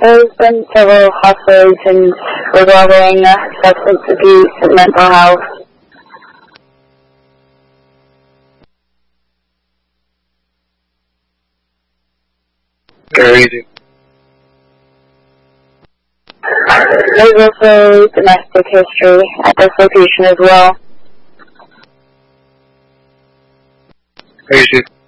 There's been several hospitalizations regarding substance abuse and mental health. Very easy. There's also domestic history at this location as well. Very easy.